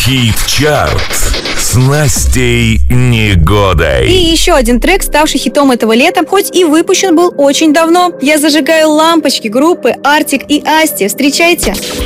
Хит-чарт с Настей Негодой. И еще один трек, ставший хитом этого лета, хоть и выпущен был очень давно. Я зажигаю лампочки группы Артик и Асти. Встречайте!